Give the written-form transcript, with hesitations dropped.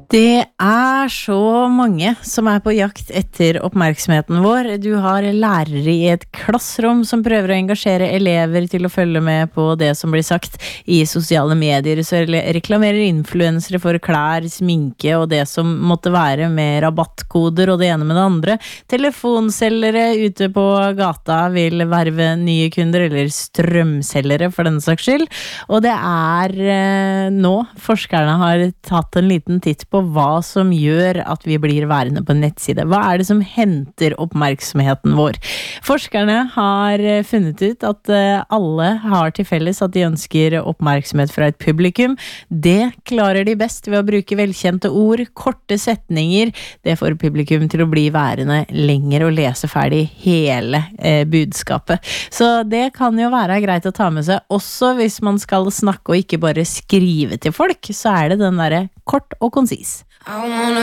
Det så mange som på jakt etter oppmerksomheten vår. Du har lærere i et klassrom som prøver å engasjere elever til å følge med på det som blir sagt i sosiale medier, så reklamerer influensere for klær, sminke og det som måtte være med rabattkoder og det ene med det andre. Telefonselgere ute på gata vil verve nye kunder, eller strømselgere for denne saks skyld. Og det nå forskerne har tatt en liten titt på hva som gjør at vi blir værende på en nettside. Hva det som henter oppmerksomheten vår? Forskerne har funnet ut at alle har til felles at de ønsker oppmerksomhet fra et publikum. Det klarer de best ved å bruke velkjente ord, korte setninger. Det får publikum til å bli værende lenger og lese ferdig hele budskapet. Så det kan jo være greit å ta med seg, også hvis man skal snakke og ikke bare skrive til folk, så det den der kort og konsis.